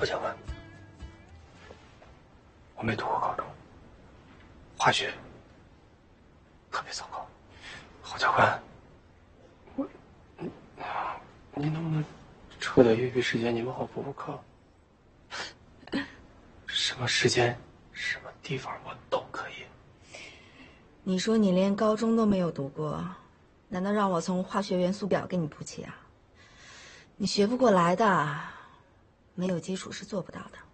何教官，我没读过高中，化学特别糟糕。郝教官，你能不能抽点业余时间，你帮我补补课？什么时间、什么地方我都可以。 你说你连高中都没有读过，难道让我从化学元素表给你补起啊？你学不过来的，没有基础是做不到的。